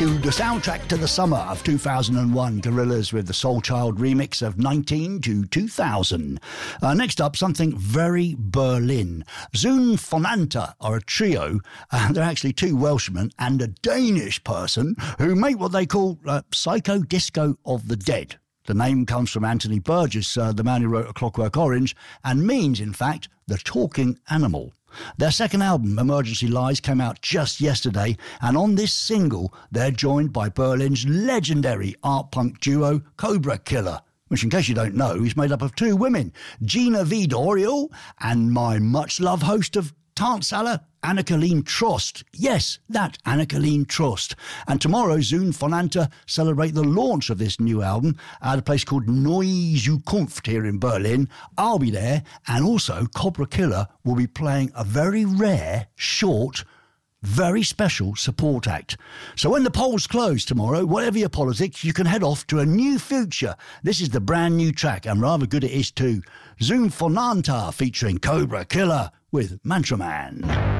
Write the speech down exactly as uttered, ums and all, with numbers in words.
to the soundtrack to the summer of two thousand one, Gorillaz with the Soul Child remix of nineteen to two thousand. Uh, next up, something very Berlin. Zoon Fonanta are a trio. Uh, they're actually two Welshmen and a Danish person who make what they call uh, psycho disco of the dead. The name comes from Anthony Burgess, uh, the man who wrote A Clockwork Orange, and means, in fact, the talking animal. Their second album, Emergency Lies, came out just yesterday, and on this single, they're joined by Berlin's legendary art punk duo, Cobra Killer, which, in case you don't know, is made up of two women, Gina Vidoriel and my much-loved host of Tanzsalah, Anna-Colleen Trost. Yes, that Anna-Colleen Trost. And tomorrow, Zoon Fonanta celebrate the launch of this new album at a place called Neue Zukunft here in Berlin. I'll be there, and also Cobra Killer will be playing a very rare, short, very special support act. So when the polls close tomorrow, whatever your politics, you can head off to a new future. This is the brand new track, and rather good it is too. Zoon Fonanta featuring Cobra Killer with Mantra Man.